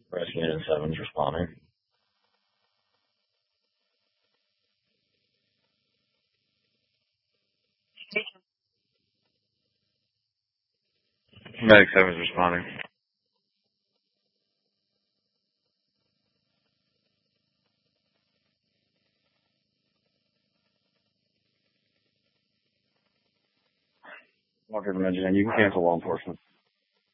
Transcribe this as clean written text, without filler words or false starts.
Rescue Unit 7's responding. Medic 7's responding. Walker from Engine, you can cancel law enforcement.